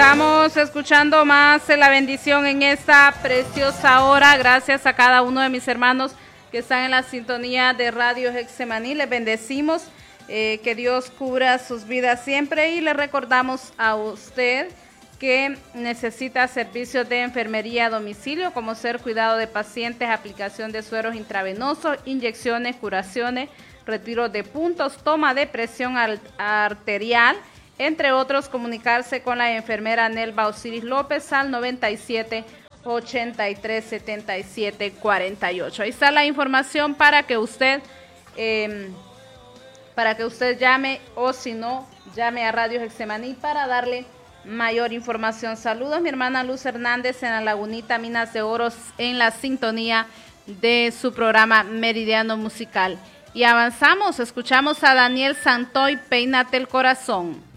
estamos escuchando más la bendición en esta preciosa hora. Gracias a cada uno de mis hermanos que están en la sintonía de Radio Getsemaní. Les bendecimos, que Dios cubra sus vidas siempre, y le recordamos a usted que necesita servicios de enfermería a domicilio, como ser cuidado de pacientes, aplicación de sueros intravenosos, inyecciones, curaciones, retiro de puntos, toma de presión arterial, entre otros. Comunicarse con la enfermera Nelva Osiris López al 97 83 77 48. Ahí está la información para que usted llame, o si no, llame a Radio Getsemaní para darle mayor información. Saludos, mi hermana Luz Hernández en la Lagunita, Minas de Oro, en la sintonía de su programa Meridiano Musical. Y avanzamos, escuchamos a Daniel Santoy, Peínate el Corazón.